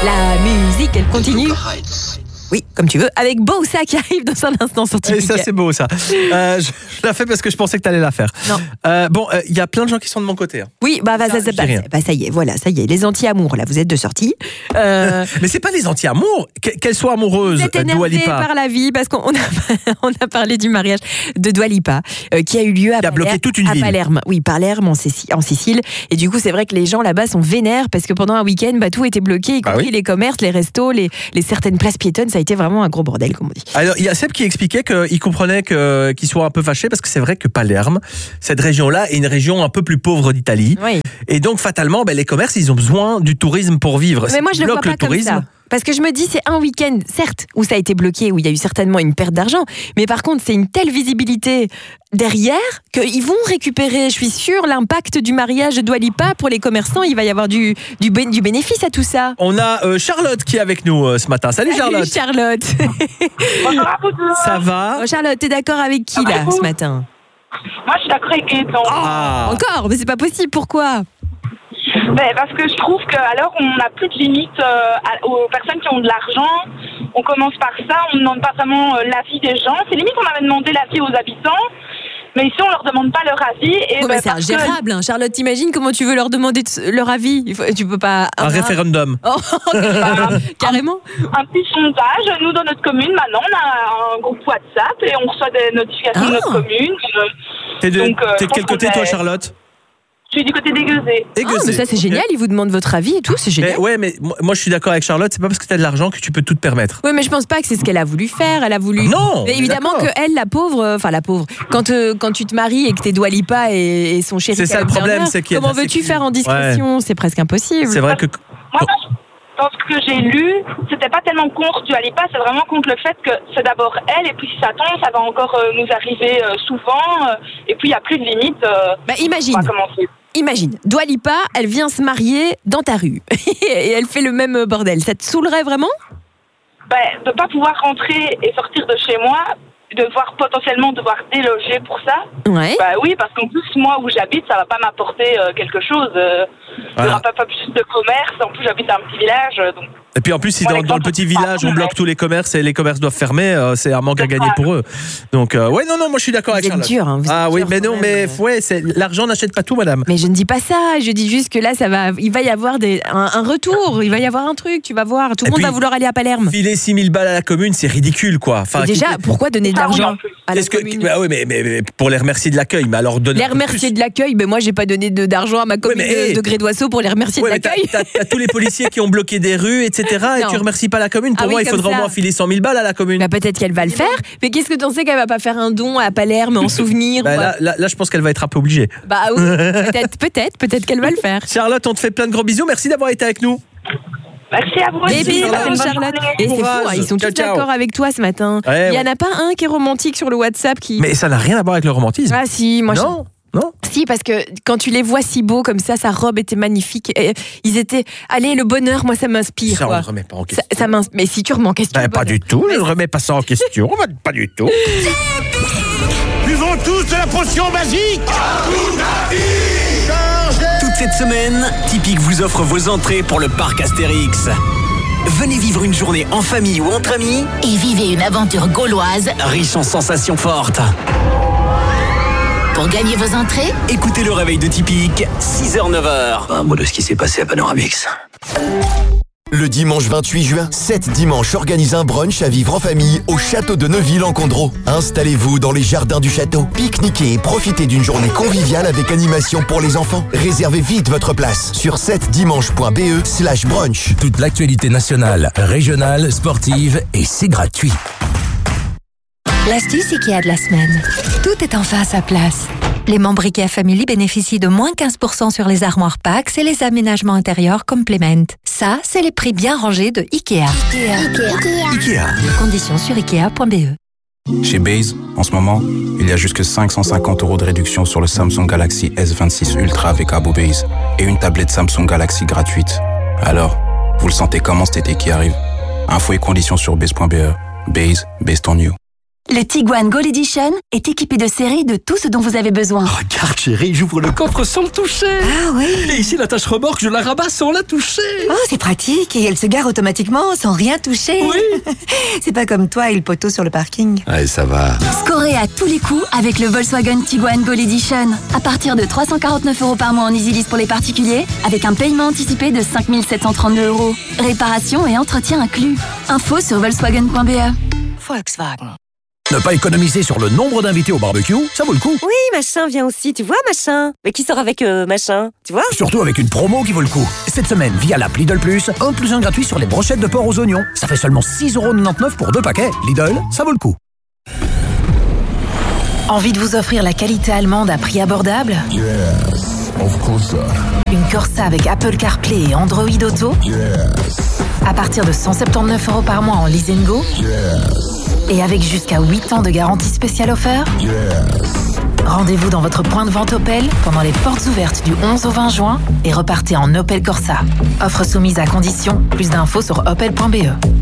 La musique, elle continue. Oui, comme tu veux, avec Bossa qui arrive dans un instant sur Tipeee. Et ça, c'est beau, ça. Je la fais parce que je pensais que tu allais la faire. Non. Il y a plein de gens qui sont de mon côté. Hein. Oui, ça y est, voilà, ça y est, les anti-amours, là, vous êtes de sortie. Mais c'est pas les anti-amours, qu'elle soit amoureuse Vous êtes de Dua énervés Lipa. par la vie parce qu'on a parlé du mariage de Dua Lipa qui a eu lieu à bloqué toute une ville. Palerme. Oui, Palerme en Sicile. Et du coup, c'est vrai que les gens là-bas sont vénères parce que pendant un week-end, tout était bloqué, y compris les commerces, les restos, les certaines places piétonnes. Ça a été vraiment un gros bordel, comme on dit. Alors, il y a Seb qui expliquait qu'il comprenait qu'il soit un peu fâché parce que c'est vrai que Palerme, cette région-là, est une région un peu plus pauvre d'Italie. Oui. Et donc, fatalement, les commerces, ils ont besoin du tourisme pour vivre. Mais moi, je le vois pas comme ça. Parce que je me dis, c'est un week-end, certes, où ça a été bloqué, où il y a eu certainement une perte d'argent, mais par contre, c'est une telle visibilité derrière qu'ils vont récupérer, je suis sûre, l'impact du mariage de Dua Lipa pour les commerçants. Il va y avoir du bénéfice à tout ça. On a Charlotte qui est avec nous ce matin. Salut Charlotte. Salut Charlotte. Bonjour à vous deux. Ça va? Charlotte, t'es d'accord avec qui là ce matin? Moi, je suis d'accord avec Gaëtan. Encore? Mais c'est pas possible, pourquoi? Parce que je trouve qu'à l'heure on n'a plus de limite aux personnes qui ont de l'argent. On commence par ça, on ne demande pas vraiment l'avis des gens. C'est limite on avait demandé l'avis aux habitants, mais ici on leur demande pas leur avis. Et c'est ingérable, hein. Charlotte, t'imagines comment tu veux leur demander leur avis? Tu peux pas... Un référendum. Carrément. Un petit sondage. Nous, dans notre commune, maintenant, on a un groupe WhatsApp et on reçoit des notifications de notre commune. T'es de quel côté, toi, Charlotte? Je suis du côté d'Aiguezé. Mais ça, c'est génial. Ils vous demandent votre avis et tout, c'est génial. Mais moi, je suis d'accord avec Charlotte. C'est pas parce que t'as de l'argent que tu peux tout te permettre. Oui, mais je pense pas que c'est ce qu'elle a voulu faire. Elle a voulu. Non. Mais évidemment que elle, la pauvre. Quand tu te maries et que t'es Dua Lipa et son chéri. C'est ça le problème, c'est qu'il y a comment veux-tu faire en discrétion? C'est presque impossible. C'est vrai que. Moi, dans ce que j'ai lu, c'était pas tellement contre Dua Lipa, c'est vraiment contre le fait que c'est d'abord elle, et puis si ça tombe, ça va encore nous arriver souvent, et puis il n'y a plus de limite. Imagine. On va commencer. Imagine, Dua Lipa, elle vient se marier dans ta rue et elle fait le même bordel. Ça te saoulerait vraiment? De pas pouvoir rentrer et sortir de chez moi, potentiellement devoir déloger pour ça. Ouais. Oui, parce qu'en plus, moi où j'habite, ça va pas m'apporter quelque chose. Il n'y aura pas plus de commerce. En plus, j'habite dans un petit village. Donc... Et puis en plus, si dans le petit village, on bloque tous les commerces et les commerces doivent fermer, c'est un manque à gagner pour eux. Donc, moi je suis d'accord avec Charlotte. Dur, hein, l'argent n'achète pas tout, madame. Mais je ne dis pas ça. Je dis juste que là, il va y avoir un retour. Il va y avoir un truc, tu vas voir. Tout le monde va vouloir aller à Palerme. Filer 6 000 balles à la commune, c'est ridicule, quoi. Déjà, pourquoi donner de l'argent à la commune? Mais pour les remercier de l'accueil, mais alors donner. Les remercier de l'accueil, mais moi, j'ai pas donné d'argent à ma commune de Grédoisseau pour les remercier de l'accueil. T'as tous les policiers qui ont bloqué des rues, etc. Et tu remercies pas la commune. Pour moi, il faudra au moins filer 100 000 balles à la commune. Peut-être qu'elle va le faire. Mais qu'est-ce que t'en sais qu'elle va pas faire un don à Palerme en souvenir? Là, je pense qu'elle va être un peu obligée. Oui, peut-être qu'elle va le faire. Charlotte, on te fait plein de gros bisous. Merci d'avoir été avec nous. Merci à vous aussi. Charlotte. Et c'est fou, ils sont tous d'accord avec toi ce matin. Il n'y en a pas un qui est romantique sur le WhatsApp qui... Mais ça n'a rien à voir avec le romantisme. Ah si, moi Non. Si, parce que quand tu les vois si beaux comme ça, sa robe était magnifique. Ils étaient... Allez, le bonheur, moi, ça m'inspire. Ça, on ne remet pas en question. Mais si tu remets en question... pas du tout, je ne remets pas ça en question. Pas du tout. Buvons tous de la potion magique. Toute cette semaine, Tipeee vous offre vos entrées pour le parc Astérix. Venez vivre une journée en famille ou entre amis et vivez une aventure gauloise riche en sensations fortes. Pour gagner vos entrées, écoutez le réveil de Tipeee, 6h-9h. Un mot de ce qui s'est passé à Panoramix. Le dimanche 28 juin, 7 dimanches organisent un brunch à vivre en famille au château de Neuville-en-Condro. Installez-vous dans les jardins du château, pique-niquez et profitez d'une journée conviviale avec animation pour les enfants. Réservez vite votre place sur 7dimanche.be/brunch. Toute l'actualité nationale, régionale, sportive et c'est gratuit. L'astuce IKEA de la semaine. Tout est enfin à sa place. Les membres IKEA Family bénéficient de moins 15% sur les armoires Pax et les aménagements intérieurs Complement. Ça, c'est les prix bien rangés de IKEA. IKEA. Conditions sur ikea.be. Chez Base, en ce moment, il y a jusque 550 € de réduction sur le Samsung Galaxy S26 Ultra avec Abo Base et une tablette Samsung Galaxy gratuite. Alors, vous le sentez comment cet été qui arrive? Infos et conditions sur base.be. Base, based on you. Le Tiguan Gold Edition est équipé de série de tout ce dont vous avez besoin. Regarde chérie, j'ouvre le coffre sans le toucher. Ah oui. Et ici la tâche remorque, je la rabats sans la toucher. Oh, c'est pratique et elle se gare automatiquement sans rien toucher. Oui. C'est pas comme toi et le poteau sur le parking. Allez, ça va. Scorez à tous les coups avec le Volkswagen Tiguan Gold Edition. À partir de 349 € par mois en EasyLease pour les particuliers, avec un paiement anticipé de 5 732 €. Réparation et entretien inclus. Info sur volkswagen.be. Volkswagen. Ne pas économiser sur le nombre d'invités au barbecue, ça vaut le coup. Oui, Machin vient aussi, tu vois, Machin. Mais qui sort avec Machin, tu vois? Surtout avec une promo qui vaut le coup. Cette semaine, via l'app Lidl Plus, 1 + 1 gratuit sur les brochettes de porc aux oignons. Ça fait seulement 6,99 € pour 2 paquets. Lidl, ça vaut le coup. Envie de vous offrir la qualité allemande à prix abordable? Yes, of course. Une Corsa avec Apple CarPlay et Android Auto? Yes. À partir de 179 € par mois en leasing go? Yes. Et avec jusqu'à 8 ans de garantie spéciale offert? Yes. Rendez-vous dans votre point de vente Opel pendant les portes ouvertes du 11 au 20 juin et repartez en Opel Corsa. Offre soumise à condition. Plus d'infos sur opel.be.